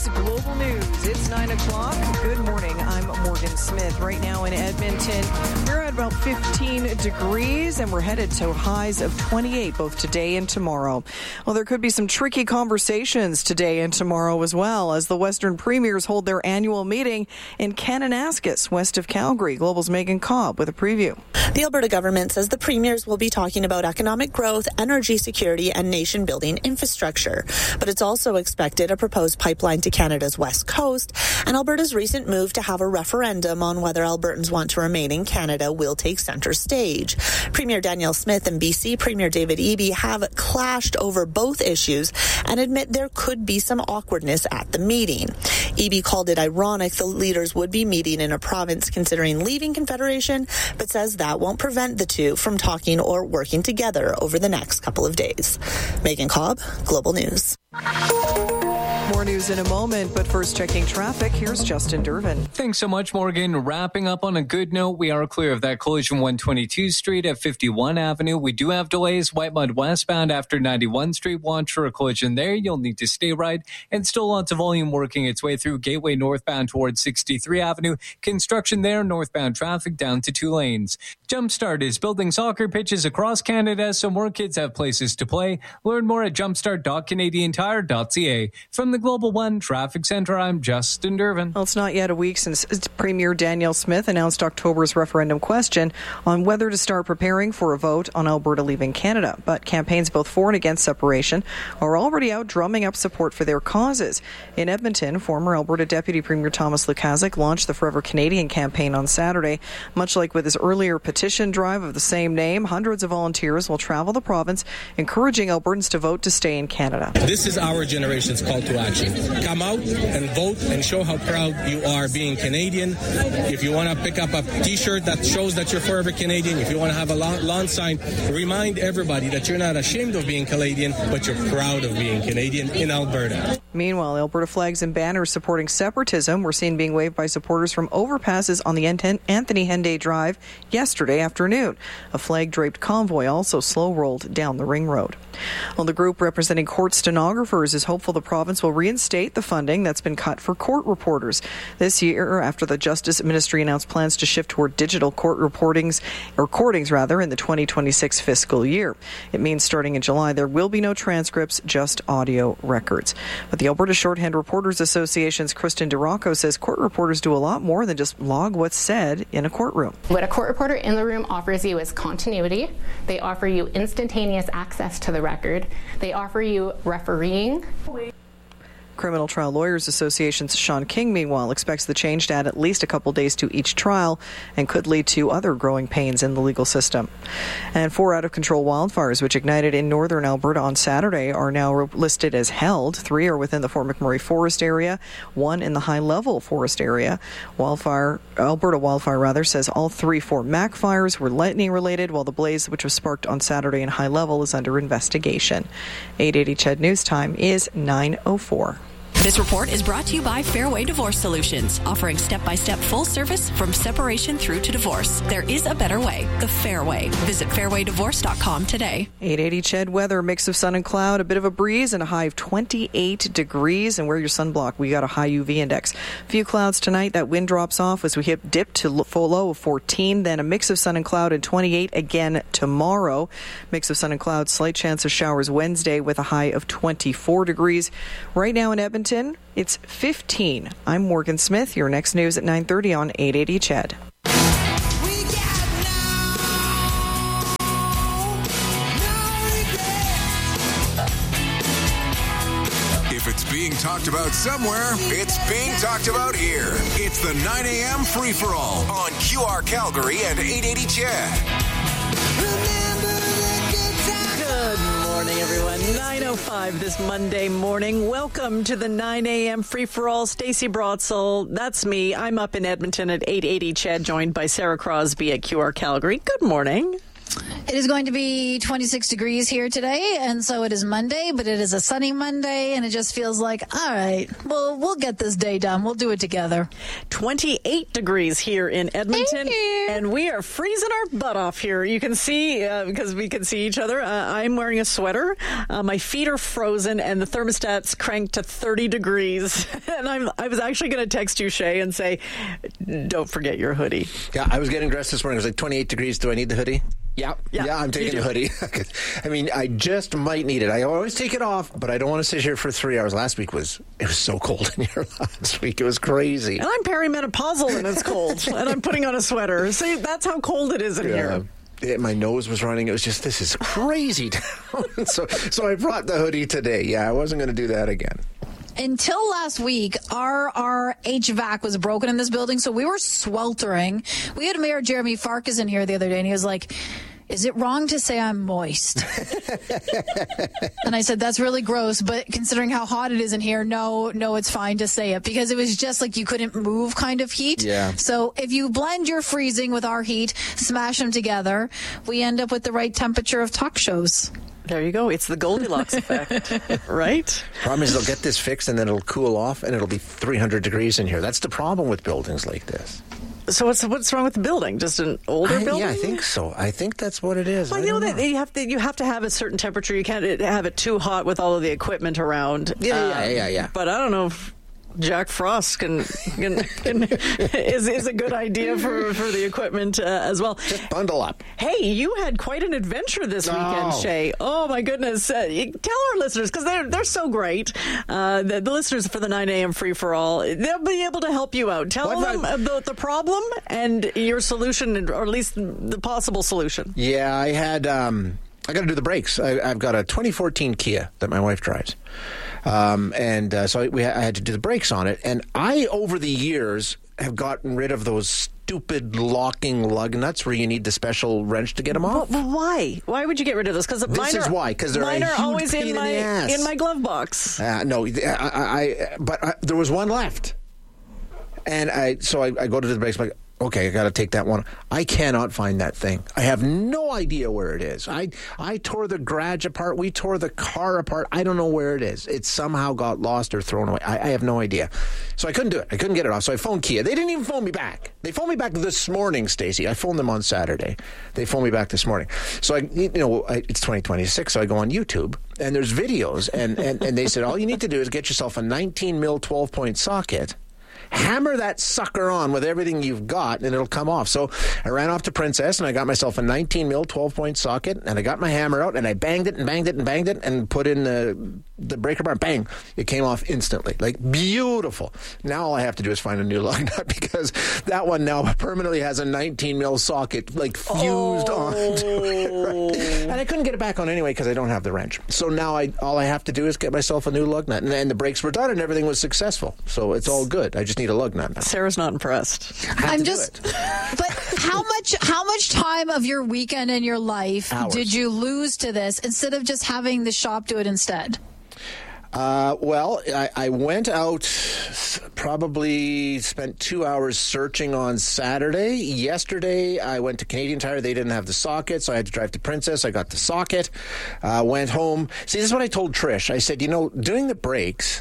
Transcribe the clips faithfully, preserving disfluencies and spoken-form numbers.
is Global News. It's nine o'clock. Good morning. I'm Morgan Smith. Right now in Edmonton, we're at about fifteen degrees, and we're headed to highs of twenty-eight both today and tomorrow. Well, there could be some tricky conversations today and tomorrow as well, as the Western Premiers hold their annual meeting in Kananaskis, west of Calgary. Global's Megan Cobb with a preview. The Alberta government says the Premiers will be talking about economic growth, energy security, and nation-building infrastructure. But it's also expected a proposed pipeline to Canada's west coast, and Alberta's recent move to have a referendum on whether Albertans want to remain in Canada will take centre stage. Premier Danielle Smith and B C Premier David Eby have clashed over both issues and admit there could be some awkwardness at the meeting. Eby called it ironic the leaders would be meeting in a province considering leaving Confederation, but says that won't prevent the two from talking or working together over the next couple of days. Megan Cobb, Global News. More news in a moment, but first checking traffic. Here's Justin Durbin. Thanks so much, Morgan. Wrapping up on a good note, we are clear of that collision one twenty-two Street at fifty-one Avenue. We do have delays Whitemud westbound after ninety-one Street. Watch for a collision there. You'll need to stay right. And still lots of volume working its way through Gateway northbound towards sixty-three Avenue. Construction there, northbound traffic down to two lanes. Jumpstart is building soccer pitches across Canada so more kids have places to play. Learn more at jumpstart dot canadian tire dot c a. From the Global One Traffic Center, I'm Justin Durbin. Well, it's not yet a week since Premier Danielle Smith announced October's referendum question on whether to start preparing for a vote on Alberta leaving Canada. But campaigns both for and against separation are already out drumming up support for their causes. In Edmonton, former Alberta Deputy Premier Thomas Lukaszuk launched the Forever Canadian campaign on Saturday. Much like with his earlier petition drive of the same name, hundreds of volunteers will travel the province, encouraging Albertans to vote to stay in Canada. This is our generation's call to action. Come out and vote and show how proud you are being Canadian. If you want to pick up a T-shirt that shows that you're forever Canadian, if you want to have a lawn sign, remind everybody that you're not ashamed of being Canadian, but you're proud of being Canadian in Alberta. Meanwhile, Alberta flags and banners supporting separatism were seen being waved by supporters from overpasses on the Anthony Henday Drive yesterday afternoon. A flag-draped convoy also slow-rolled down the ring road. Well, the group representing court stenographers is hopeful the province will reinstate the funding that's been cut for court reporters this year after the Justice Ministry announced plans to shift toward digital court reportings, or recordings rather, in the twenty twenty-six fiscal year. It means starting in July there will be no transcripts, just audio records. But the Alberta Shorthand Reporters Association's Kristen DeRocco says court reporters do a lot more than just log what's said in a courtroom. What a court reporter in the room offers you is continuity. They offer you instantaneous access to the record. They offer you refereeing. Criminal Trial Lawyers Association's Sean King, meanwhile, expects the change to add at least a couple days to each trial and could lead to other growing pains in the legal system. And four out-of-control wildfires, which ignited in northern Alberta on Saturday, are now listed as held. Three are within the Fort McMurray Forest area, one in the high-level forest area. Wildfire, Alberta Wildfire, rather, says all three Fort Mac fires were lightning-related, while the blaze, which was sparked on Saturday in high level, is under investigation. eight eighty C H E D News Time is nine oh four. This report is brought to you by Fairway Divorce Solutions, offering step-by-step full service from separation through to divorce. There is a better way, the Fairway. Visit fairway divorce dot com today. eight eighty C H E D weather, mix of sun and cloud, a bit of a breeze, and a high of twenty-eight degrees. And wear your sunblock. We got a high U V index. A few clouds tonight. That wind drops off as we hit dip to full low of fourteen. Then a mix of sun and cloud and twenty-eight again tomorrow. Mix of sun and cloud, slight chance of showers Wednesday with a high of twenty-four degrees. Right now in Edmonton, it's fifteen. I'm Morgan Smith. Your next news at nine thirty on eight eighty C H E D. If it's being talked about somewhere, it's being talked about here. It's the nine a.m. free-for-all on Q R Calgary and eight eighty C H E D. Good morning, everyone. nine oh five this Monday morning. Welcome to the nine a.m. free-for-all. Stacey Brotzel, that's me. I'm up in Edmonton at eight eighty C H E D, joined by Sarah Crosby at Q R Calgary. Good morning. It is going to be twenty-six degrees here today, and so it is Monday, but it is a sunny Monday, and it just feels like, all right, well, we'll get this day done. We'll do it together. twenty-eight degrees here in Edmonton, hey. And we are freezing our butt off here. You can see, uh, because we can see each other, uh, I'm wearing a sweater. Uh, my feet are frozen, and the thermostat's cranked to thirty degrees. And I'm, I was actually going to text you, Shay, and say, don't forget your hoodie. Yeah, I was getting dressed this morning. It was like twenty-eight degrees. Do I need the hoodie? Yeah, yeah, yeah, I'm taking a hoodie. I mean, I just might need it. I always take it off, but I don't want to sit here for three hours. Last week was, it was so cold in here last week. It was crazy. And I'm perimenopausal and it's cold, and I'm putting on a sweater. See, that's how cold it is in yeah. here. It, my nose was running. It was just, this is crazy town. so, so I brought the hoodie today. Yeah, I wasn't going to do that again. Until last week, our our H V A C was broken in this building, so we were sweltering. We had Mayor Jeremy Farkas in here the other day, and he was like, is it wrong to say I'm moist? And I said, that's really gross, but considering how hot it is in here, no, no, it's fine to say it, because it was just like you couldn't move kind of heat. Yeah. So if you blend your freezing with our heat, smash them together, we end up with the right temperature of talk shows. There you go. It's the Goldilocks effect, right? Problem is they'll get this fixed and then it'll cool off and it'll be three hundred degrees in here. That's the problem with buildings like this. So what's what's wrong with the building? Just an older I, building? Yeah, I think so. I think that's what it is. Well, I know that know. you have to you have to have a certain temperature. You can't have it too hot with all of the equipment around. Yeah, um, yeah, yeah, yeah. But I don't know if Jack Frost can, can, can is is a good idea for, for the equipment uh, as well. Just bundle up. Hey, you had quite an adventure this no. weekend, Shay. Oh my goodness! Uh, you, tell our listeners, because they're they're so great. Uh, the, the listeners for the nine a.m. free for all, they'll be able to help you out. Tell what them I... about the problem and your solution, or at least the possible solution. Yeah, I had. Um, I got to do the brakes. I, I've got a twenty fourteen Kia that my wife drives. Um, and uh, so we, I had to do the brakes on it. And I, over the years, have gotten rid of those stupid locking lug nuts where you need the special wrench to get them off. But, but why? Why would you get rid of those? Because this mine is are, why. Because they're mine a are huge always pain in in my the ass. in my glove box. Uh, no, I, I but I, there was one left, and I so I, I go to the brakes. I'm like, okay, I got to take that one. I cannot find that thing. I have no idea where it is. I I tore the garage apart. We tore the car apart. I don't know where it is. It somehow got lost or thrown away. I, I have no idea. So I couldn't do it. I couldn't get it off. So I phoned Kia. They didn't even phone me back. They phoned me back this morning, Stacey. I phoned them on Saturday. They phoned me back this morning. So I, you know, I, it's twenty twenty-six. So I go on YouTube and there's videos, and and, and they said all you need to do is get yourself a nineteen mil twelve point socket. Hammer that sucker on with everything you've got, and it'll come off. So I ran off to Princess, and I got myself a nineteen mil twelve point socket, and I got my hammer out, and I banged it and banged it and banged it, and put in the the breaker bar. Bang! It came off instantly. Like, beautiful. Now all I have to do is find a new lug nut, because that one now permanently has a nineteen mil socket, like, fused oh. onto it. Right? And I couldn't get it back on anyway because I don't have the wrench. So now I all I have to do is get myself a new lug nut, and, and the brakes were done, and everything was successful. So it's all good. I just need a lug nut now. Sarah's not impressed. I'm just, but how much, how much time of your weekend and your life Hours. did you lose to this instead of just having the shop do it instead? Uh, well, I, I went out, probably spent two hours searching on Saturday. Yesterday, I went to Canadian Tire. They didn't have the socket, so I had to drive to Princess. I got the socket, uh, went home. See, this is what I told Trish. I said, you know, doing the brakes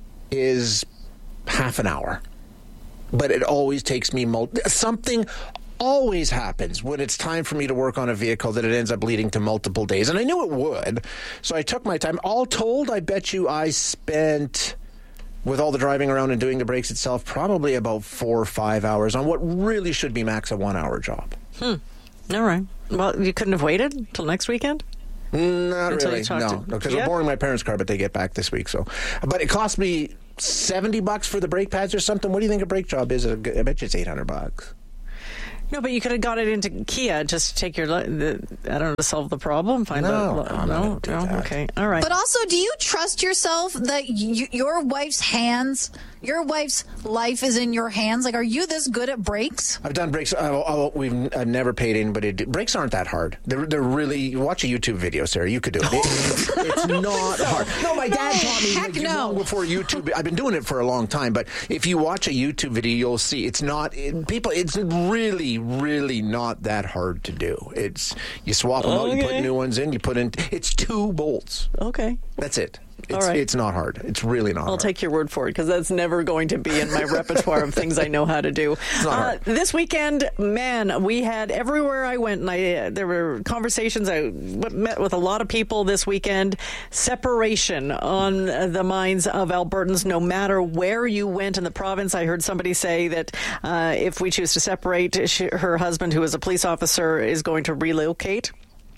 is half an hour, but it always takes me mul- something always happens when it's time for me to work on a vehicle that it ends up leading to multiple days, and I knew it would, so I took my time. All told, I bet you I spent, with all the driving around and doing the brakes itself, probably about four or five hours on what really should be max a one-hour job. Hmm. All right. Well, you couldn't have waited until next weekend? Not Until really, no, because yeah. we're borrowing my parents' car, but they get back this week. So, but it cost me seventy bucks for the brake pads or something. What do you think a brake job is? I bet you it's eight hundred bucks. No, but you could have got it into Kia just to take your, the, I don't know, to solve the problem. Find no, out. I'm no, not do no, that. okay, all right. But also, do you trust yourself that you, your wife's hands Your wife's life is in your hands. Like, are you this good at brakes? I've done brakes. Uh, oh, we've I've never paid anybody to do. Brakes aren't that hard. They're they're really. You watch a YouTube video, Sarah. You could do it. it it's not hard. No, my dad No, taught me heck like, no. long before YouTube. I've been doing it for a long time, but if you watch a YouTube video, you'll see it's not. It, people, it's really, really not that hard to do. It's you swap them out, you put Okay. new ones in, you put in. It's two bolts. Okay. That's it. It's, All right. it's not hard. It's really not I'll hard. take your word for it because that's never going to be in my repertoire of things I know how to do. not Uh, hard. this weekend, man, we had everywhere I went, and I uh, there were conversations. I w- met with a lot of people this weekend. Separation on the minds of Albertans, no matter where you went in the province. I heard somebody say that uh, if we choose to separate, she, her husband, who is a police officer, is going to relocate.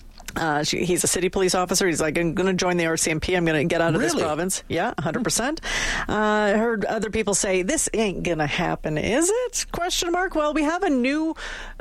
Uh, she, he's a city police officer. He's like, I'm going to join the R C M P. I'm going to get out of this Really? province. Yeah, one hundred percent. Uh, I heard other people say, this ain't going to happen, is it? Question mark. Well, we have a new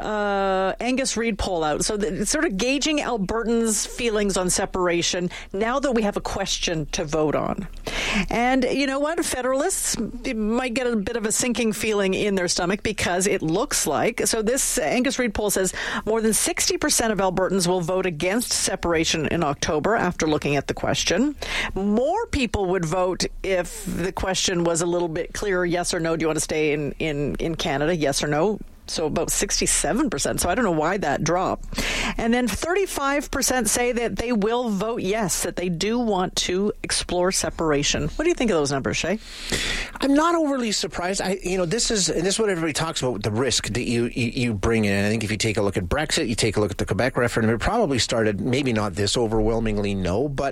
uh, Angus Reid poll out. So that it's sort of gauging Albertans' feelings on separation now that we have a question to vote on. And you know what? Federalists might get a bit of a sinking feeling in their stomach because it looks like, so this Angus Reid poll says more than sixty percent of Albertans will vote against separation in October after looking at the question. More people would vote if the question was a little bit clearer, yes or no. Do you want to stay in, in, in Canada? Yes or no? So about sixty-seven percent. So I don't know why that dropped. And then thirty-five percent say that they will vote yes, that they do want to explore separation. What do you think of those numbers, Shay? I'm not overly surprised. I, you know, this is and this is what everybody talks about, the risk that you, you you bring in. And I think if you take a look at Brexit, you take a look at the Quebec referendum, it probably started maybe not this overwhelmingly no, but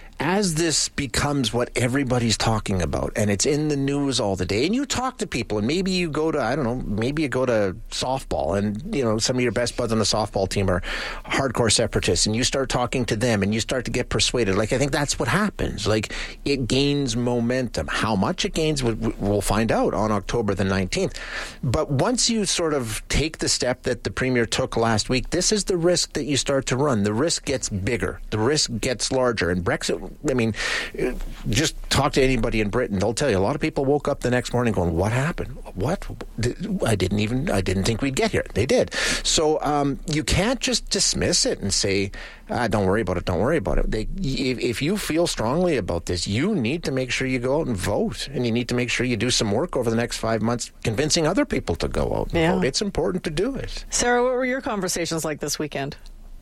as this becomes what everybody's talking about, and it's in the news all the day, and you talk to people, and maybe you go to, I don't know, maybe you go to softball, and, you know, some of your best buds on the softball team are hardcore separatists, and you start talking to them, and you start to get persuaded. Like, I think that's what happens. Like, it gains momentum. How much it gains, we'll find out on October the nineteenth. But once you sort of take the step that the Premier took last week, this is the risk that you start to run. The risk gets bigger. The risk gets larger. And Brexit, I mean, just talk to anybody in Britain. They'll tell you a lot of people woke up the next morning going, what happened? What? I didn't even, I didn't think we'd get here. They did. So um, you can't just dismiss it and say, ah, don't worry about it, don't worry about it. They, if, if you feel strongly about this, you need to make sure you go out and vote. And you need to make sure you do some work over the next five months convincing other people to go out and Yeah. vote. It's important to do it. Sarah, what were your conversations like this weekend?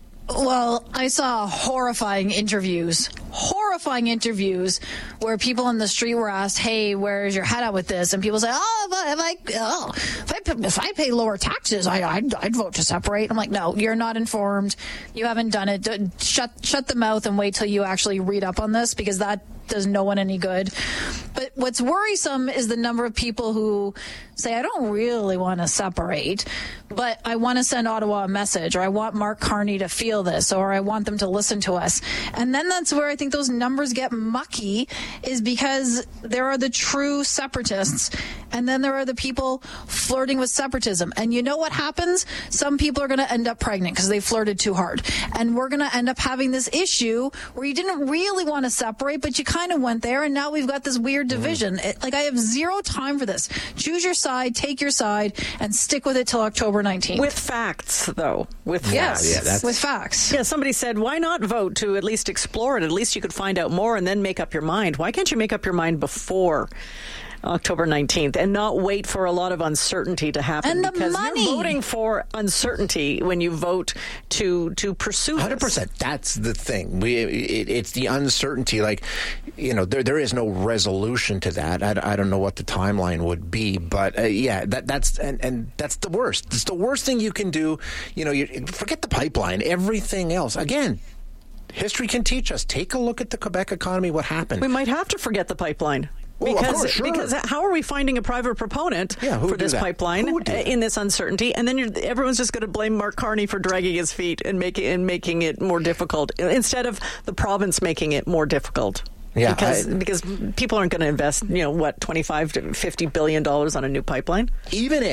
Well, I saw horrifying interviews, horrifying interviews where people in the street were asked, hey, where's your head at with this? And people say, oh, if I, if I, oh, if I, pay- if I pay lower taxes, I, I'd, I'd vote to separate. I'm like, no, you're not informed. You haven't done it. D- Shut, shut the mouth and wait till you actually read up on this, because that does no one any good. But what's worrisome is the number of people who say, I don't really want to separate, but I want to send Ottawa a message, or I want Mark Carney to feel this, or I want them to listen to us. And then that's where I think those numbers get mucky, is because there are the true separatists, and then there are the people flirting with separatism. And you know what happens? Some people are going to end up pregnant because they flirted too hard. And we're going to end up having this issue where you didn't really want to separate, but you kind of went there, and now we've got this weird division. It, like, I have zero time for this. Choose your side, take your side, and stick with it till October nineteenth. With facts, though. With yes, facts. yeah, that's- with facts. Yeah, somebody said, why not vote to at least explore it? At least you could find out more and then make up your mind. Why can't you make up your mind before October nineteenth and not wait for a lot of uncertainty to happen? And the because money. You're voting for uncertainty when you vote to to pursue one hundred percent. That's the thing. We it, it's the uncertainty. Like, you know, there there is no resolution to that. I, I don't know what the timeline would be, but uh, yeah, that that's and, and that's the worst. It's the worst thing you can do. You know, you forget the pipeline. Everything else, again, history can teach us. Take a look at the Quebec economy. What happened? We might have to forget the pipeline. Well, of Because, course, sure. because how are we finding a private proponent Yeah, who for would do this that? pipeline Who would do that? in this uncertainty? And then you're, everyone's just going to blame Mark Carney for dragging his feet and making and making it more difficult instead of the province making it more difficult. Yeah, because I- because people aren't going to invest, you know, what, twenty-five to fifty billion dollars on a new pipeline. Even if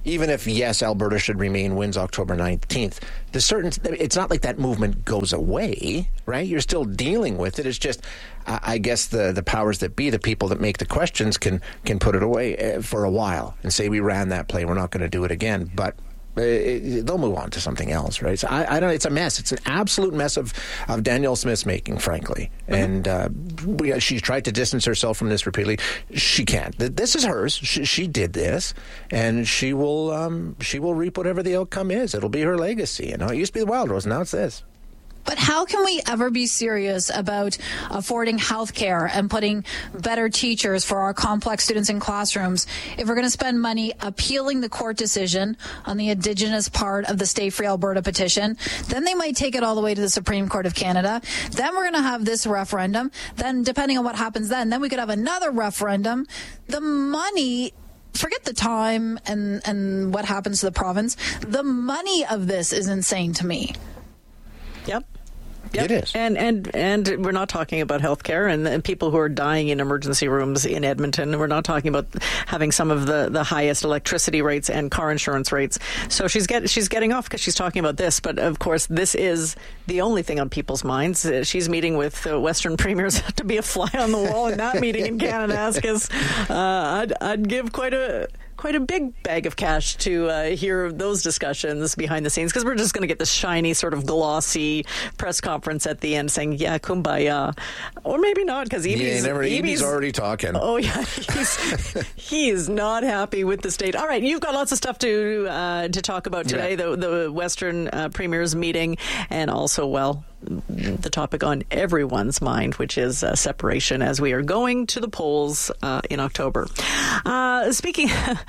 even if, yes, Alberta should remain wins October nineteenth, the certain, it's not like that movement goes away, right? You're still dealing with it. It's just, I guess, the, the powers that be, the people that make the questions, can can put it away for a while and say, we ran that play, we're not going to do it again. But It, they'll move on to something else, right? So I, I don't. It's a mess. It's an absolute mess of, of Danielle Smith's making, frankly. Mm-hmm. And uh, we, she's tried to distance herself from this repeatedly. She can't. This is hers. She, she did this, and she will. Um, she will reap whatever the outcome is. It'll be her legacy. You know, it used to be the Wild Rose, now it's this. But how can we ever be serious about affording health care and putting better teachers for our complex students in classrooms if we're going to spend money appealing the court decision on the Indigenous part of the Stay Free Alberta petition? Then they might take it all the way to the Supreme Court of Canada. Then we're going to have this referendum. Then, depending on what happens then, then we could have another referendum. The money... Forget the time and, and what happens to the province. The money of this is insane to me. Yep. Yep. It is. And, and and we're not talking about health care and, and people who are dying in emergency rooms in Edmonton. We're not talking about having some of the, the highest electricity rates and car insurance rates. So she's get, she's getting off because she's talking about this. But, of course, this is the only thing on people's minds. She's meeting with uh, Western premiers to be a fly on the wall in that meeting in Kananaskis. Uh, I'd, I'd give quite a... quite a big bag of cash to uh, hear those discussions behind the scenes, because we're just going to get this shiny, sort of glossy press conference at the end saying, yeah, kumbaya. Or maybe not, because Eby's, yeah, Eby's already talking. Oh, yeah. He's, he's not happy with the state. All right, you've got lots of stuff to uh, to talk about today, yeah. the, the Western uh, Premier's meeting, and also, well, the topic on everyone's mind, which is uh, separation, as we are going to the polls uh, in October. Uh, speaking,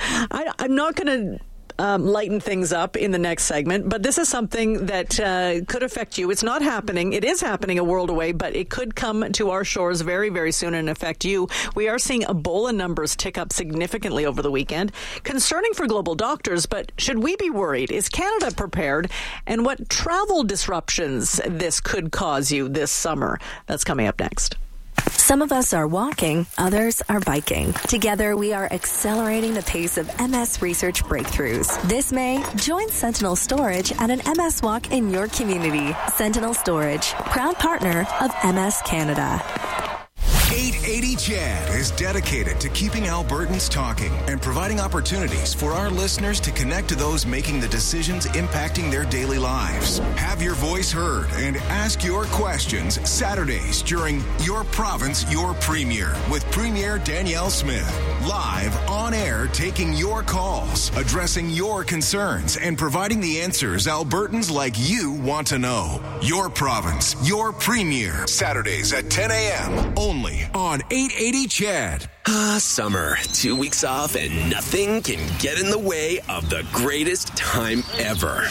I, I'm not going to Um, lighten things up in the next segment, but this is something that uh, could affect you. It's not happening. It is happening a world away, but it could come to our shores very, very soon and affect you. We are seeing Ebola numbers tick up significantly over the weekend. Concerning for global doctors, but should we be worried? Is Canada prepared? And what travel disruptions this could cause you this summer? That's coming up next. Some of us are walking, others are biking. Together, we are accelerating the pace of M S research breakthroughs. This May, join Sentinel Storage at an M S walk in your community. Sentinel Storage, proud partner of M S Canada. eight eighty C H E D is dedicated to keeping Albertans talking and providing opportunities for our listeners to connect to those making the decisions impacting their daily lives. Have your voice heard and ask your questions Saturdays during Your Province, Your Premier with Premier Danielle Smith. Live on air, taking your calls, addressing your concerns, and providing the answers Albertans like you want to know. Your Province, Your Premier. Saturdays at ten a.m. only on eight eighty C H E D. Ah, summer. Two weeks off and nothing can get in the way of the greatest time ever.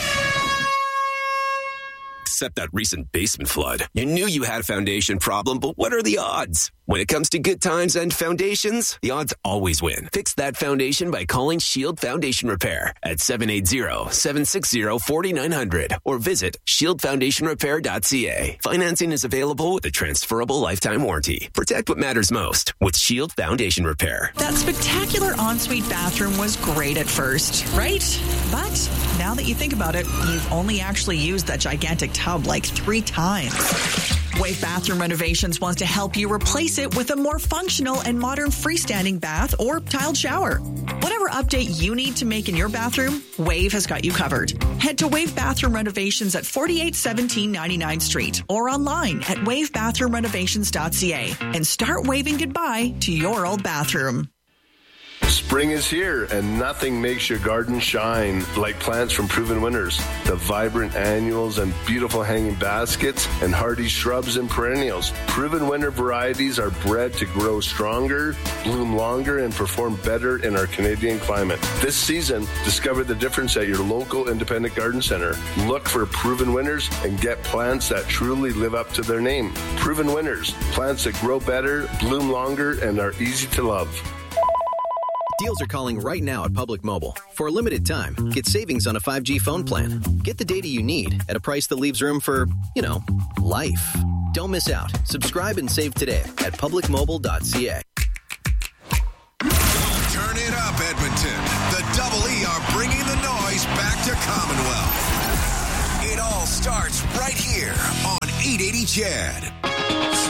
Except that recent basement flood. You knew you had a foundation problem, but what are the odds? When it comes to good times and foundations, the odds always win. Fix that foundation by calling Shield Foundation Repair at seven eight zero, seven six zero, four nine zero zero or visit shield foundation repair dot c a. Financing is available with a transferable lifetime warranty. Protect what matters most with Shield Foundation Repair. That spectacular ensuite bathroom was great at first, right? But now that you think about it, you've only actually used that gigantic tub like three times. Wave Bathroom Renovations wants to help you replace it with a more functional and modern freestanding bath or tiled shower. Whatever update you need to make in your bathroom, Wave has got you covered. Head to Wave Bathroom Renovations at forty-eight seventeen ninety-ninth Street or online at wave bathroom renovations dot c a and start waving goodbye to your old bathroom. Spring is here, and nothing makes your garden shine like plants from Proven Winners. The vibrant annuals and beautiful hanging baskets and hardy shrubs and perennials. Proven Winner varieties are bred to grow stronger, bloom longer, and perform better in our Canadian climate. This season, discover the difference at your local independent garden center. Look for Proven Winners and get plants that truly live up to their name. Proven Winners, plants that grow better, bloom longer, and are easy to love. Deals are calling right now at Public Mobile. For a limited time, get savings on a five G phone plan. Get the data you need at a price that leaves room for, you know, life. Don't miss out. Subscribe and save today at public mobile dot c a. Turn it up, Edmonton. The Double E are bringing Commonwealth. It all starts right here on eight eighty C H E D.